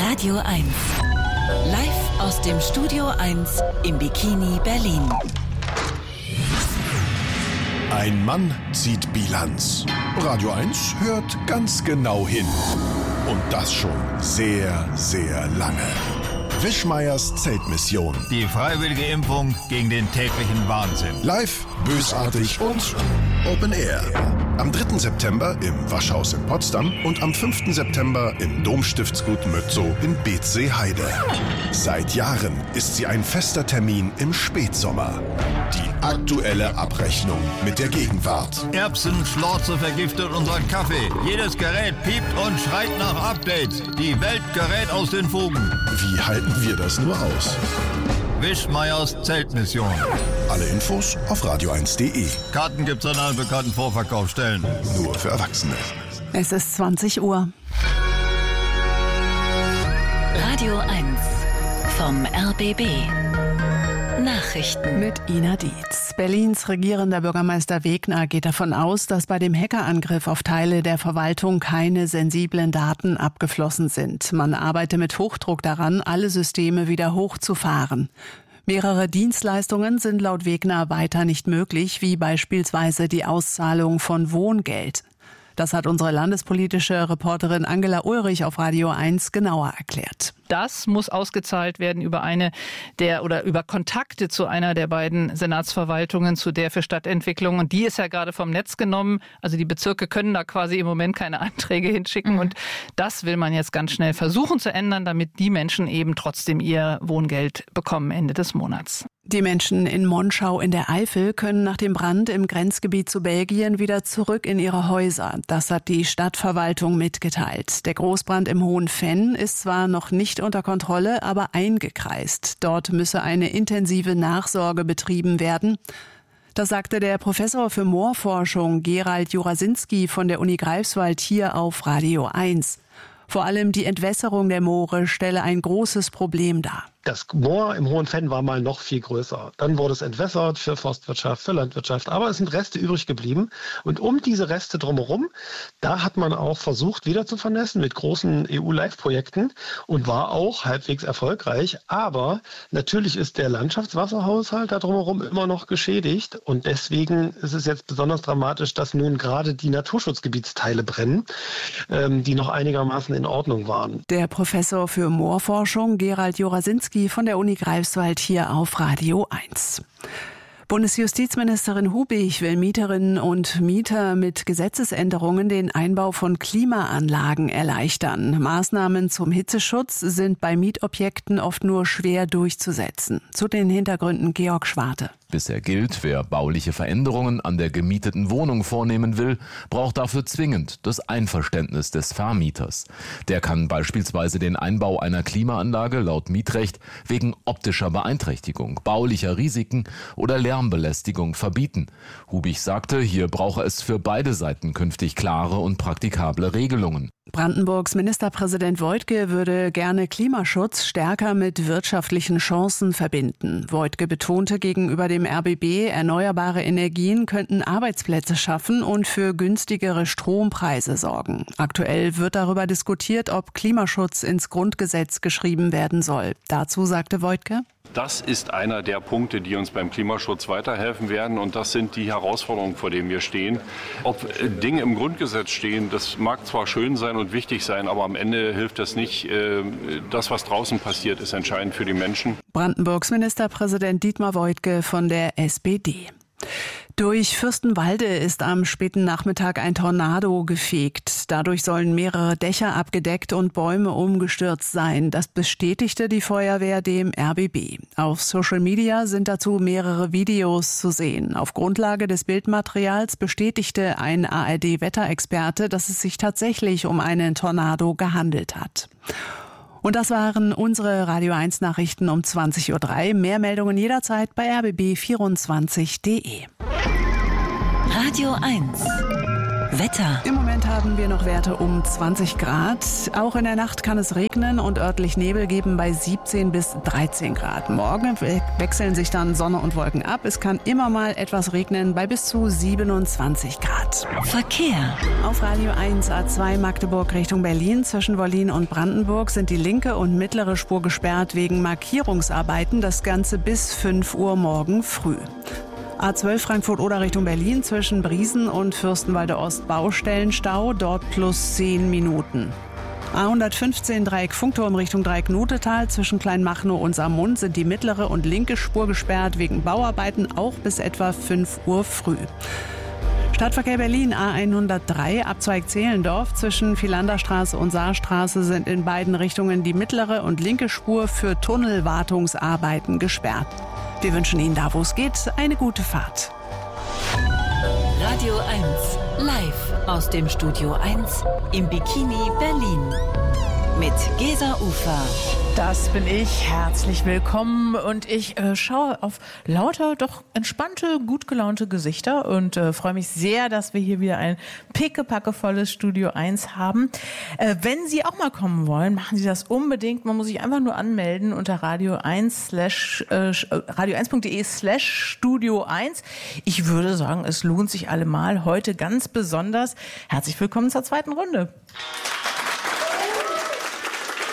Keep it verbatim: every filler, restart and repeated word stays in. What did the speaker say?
Radio eins. Live aus dem Studio eins im Bikini Berlin. Ein Mann zieht Bilanz. Radio eins hört ganz genau hin. Und das schon sehr, sehr lange. Wischmeiers Zeltmission. Die freiwillige Impfung gegen den täglichen Wahnsinn. Live, bösartig und Open Air. Am dritten September im Waschhaus in Potsdam und am fünften September im Domstiftsgut Mötzow in Beetzsee-Heide. Seit Jahren ist sie ein fester Termin im Spätsommer. Die aktuelle Abrechnung mit der Gegenwart. Erbsenschlorze vergiftet unseren Kaffee. Jedes Gerät piept und schreit nach Updates. Die Welt gerät aus den Fugen. Wie halten wir das nur aus? Wischmeiers Zeltmission. Alle Infos auf radio eins punkt de. Karten gibt's an allen bekannten Vorverkaufsstellen. Nur für Erwachsene. Es ist zwanzig Uhr. Radio eins vom R B B. Nachrichten mit Ina Dietz. Berlins regierender Bürgermeister Wegner geht davon aus, dass bei dem Hackerangriff auf Teile der Verwaltung keine sensiblen Daten abgeflossen sind. Man arbeite mit Hochdruck daran, alle Systeme wieder hochzufahren. Mehrere Dienstleistungen sind laut Wegner weiter nicht möglich, wie beispielsweise die Auszahlung von Wohngeld. Das hat unsere landespolitische Reporterin Angela Ulrich auf Radio eins genauer erklärt. Das muss ausgezahlt werden über eine der oder über Kontakte zu einer der beiden Senatsverwaltungen, zu der für Stadtentwicklung. Und die ist ja gerade vom Netz genommen. Also die Bezirke können da quasi im Moment keine Anträge hinschicken. Und das will man jetzt ganz schnell versuchen zu ändern, damit die Menschen eben trotzdem ihr Wohngeld bekommen Ende des Monats. Die Menschen in Monschau in der Eifel können nach dem Brand im Grenzgebiet zu Belgien wieder zurück in ihre Häuser. Das hat die Stadtverwaltung mitgeteilt. Der Großbrand im Hohen Venn ist zwar noch nicht unter Kontrolle, aber eingekreist. Dort müsse eine intensive Nachsorge betrieben werden. Das sagte der Professor für Moorforschung Gerald Jurasinski von der Uni Greifswald hier auf Radio eins. Vor allem die Entwässerung der Moore stelle ein großes Problem dar. Das Moor im Hohen Venn war mal noch viel größer. Dann wurde es entwässert für Forstwirtschaft, für Landwirtschaft. Aber es sind Reste übrig geblieben. Und um diese Reste drumherum, da hat man auch versucht, wieder zu vernässen mit großen E U-Live-Projekten und war auch halbwegs erfolgreich. Aber natürlich ist der Landschaftswasserhaushalt da drumherum immer noch geschädigt. Und deswegen ist es jetzt besonders dramatisch, dass nun gerade die Naturschutzgebietsteile brennen, ähm, die noch einigermaßen in Ordnung waren. Der Professor für Moorforschung Gerald Jurasinski von der Uni Greifswald hier auf Radio eins. Bundesjustizministerin Hubig will Mieterinnen und Mieter mit Gesetzesänderungen den Einbau von Klimaanlagen erleichtern. Maßnahmen zum Hitzeschutz sind bei Mietobjekten oft nur schwer durchzusetzen. Zu den Hintergründen Georg Schwarte. Bisher gilt, wer bauliche Veränderungen an der gemieteten Wohnung vornehmen will, braucht dafür zwingend das Einverständnis des Vermieters. Der kann beispielsweise den Einbau einer Klimaanlage laut Mietrecht wegen optischer Beeinträchtigung, baulicher Risiken oder Lärmbelästigung verbieten. Hubig sagte, hier brauche es für beide Seiten künftig klare und praktikable Regelungen. Brandenburgs Ministerpräsident Woidke würde gerne Klimaschutz stärker mit wirtschaftlichen Chancen verbinden. Woidke betonte gegenüber dem R B B, erneuerbare Energien könnten Arbeitsplätze schaffen und für günstigere Strompreise sorgen. Aktuell wird darüber diskutiert, ob Klimaschutz ins Grundgesetz geschrieben werden soll. Dazu sagte Woidke: Das ist einer der Punkte, die uns beim Klimaschutz weiterhelfen werden. Und das sind die Herausforderungen, vor denen wir stehen. Ob Dinge im Grundgesetz stehen, das mag zwar schön sein und wichtig sein, aber am Ende hilft das nicht. Das, was draußen passiert, ist entscheidend für die Menschen. Brandenburgs Ministerpräsident Dietmar Woidke von der S P D. Durch Fürstenwalde ist am späten Nachmittag ein Tornado gefegt. Dadurch sollen mehrere Dächer abgedeckt und Bäume umgestürzt sein. Das bestätigte die Feuerwehr dem R B B. Auf Social Media sind dazu mehrere Videos zu sehen. Auf Grundlage des Bildmaterials bestätigte ein A R D-Wetterexperte, dass es sich tatsächlich um einen Tornado gehandelt hat. Und das waren unsere Radio eins Nachrichten um zwanzig Uhr drei. Mehr Meldungen jederzeit bei r b b vierundzwanzig punkt de. Radio eins. Wetter. Im Moment haben wir noch Werte um zwanzig Grad. Auch in der Nacht kann es regnen und örtlich Nebel geben bei siebzehn bis dreizehn Grad. Morgen wechseln sich dann Sonne und Wolken ab. Es kann immer mal etwas regnen bei bis zu siebenundzwanzig Grad. Verkehr. Auf Radio eins A zwei Magdeburg Richtung Berlin zwischen Wollin und Brandenburg sind die linke und mittlere Spur gesperrt wegen Markierungsarbeiten. Das Ganze bis fünf Uhr morgen früh. A zwölf Frankfurt-Oder Richtung Berlin zwischen Briesen und Fürstenwalde Ost Baustellenstau, dort plus zehn Minuten. A hundertfünfzehn Dreieck Funkturm Richtung Dreieck Notetal zwischen Kleinmachnow und Saarmund sind die mittlere und linke Spur gesperrt wegen Bauarbeiten, auch bis etwa fünf Uhr früh. Stadtverkehr Berlin A hundertdrei, Abzweig Zehlendorf zwischen Philanderstraße und Saarstraße sind in beiden Richtungen die mittlere und linke Spur für Tunnelwartungsarbeiten gesperrt. Wir wünschen Ihnen da, wo es geht, eine gute Fahrt. Radio eins, live aus dem Studio eins im Bikini Berlin. Mit Gesa Ufer. Das bin ich. Herzlich willkommen. Und ich äh, schaue auf lauter, doch entspannte, gut gelaunte Gesichter und äh, freue mich sehr, dass wir hier wieder ein pickepackevolles Studio eins haben. Äh, wenn Sie auch mal kommen wollen, machen Sie das unbedingt. Man muss sich einfach nur anmelden unter radio eins slash äh, radio eins punkt de slash Studio eins. Ich würde sagen, es lohnt sich allemal. Heute ganz besonders. Herzlich willkommen zur zweiten Runde.